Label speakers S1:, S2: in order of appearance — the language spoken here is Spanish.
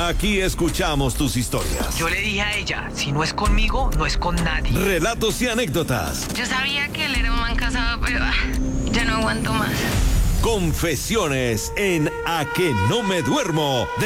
S1: Aquí escuchamos tus historias.
S2: Yo le dije a ella, si no es conmigo, no es con nadie.
S1: Relatos y anécdotas.
S3: Yo sabía que él era un man casado, pero ya no aguanto más.
S1: Confesiones en A que no me duermo.